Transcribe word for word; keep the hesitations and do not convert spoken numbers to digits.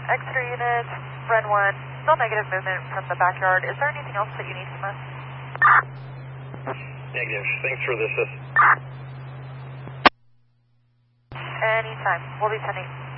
Exeter unit, Ren one, still negative movement from the backyard. Is there anything else that you need from us? Negative. Thanks for the assist. Anytime. We'll be sending